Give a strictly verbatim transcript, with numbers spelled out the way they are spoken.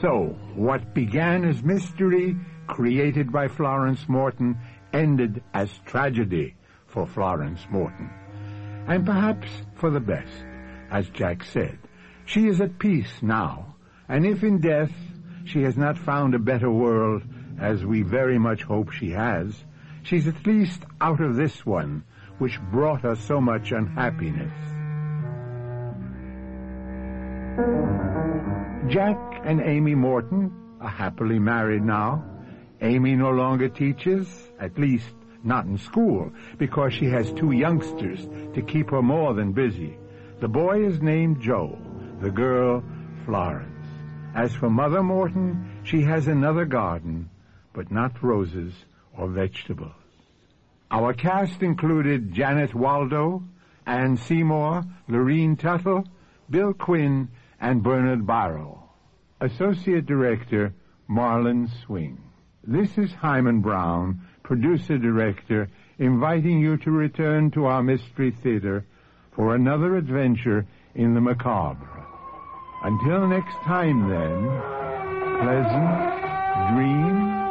So, what began as mystery, created by Florence Morton, ended as tragedy for Florence Morton. And perhaps for the best, as Jack said. She is at peace now, and if in death she has not found a better world, as we very much hope she has, she's at least out of this one, which brought her so much unhappiness. Jack and Amy Morton are happily married now. Amy no longer teaches, at least not in school, because she has two youngsters to keep her more than busy. The boy is named Joe, the girl Florence. As for Mother Morton, she has another garden, but not roses or vegetables. Our cast included Janet Waldo, Ann Seymour, Lorene Tuttle, Bill Quinn, and Bernard Barrow. Associate Director, Marlon Swing. This is Hyman Brown, producer-director, inviting you to return to our Mystery Theater for another adventure in the macabre. Until next time, then, pleasant dreams.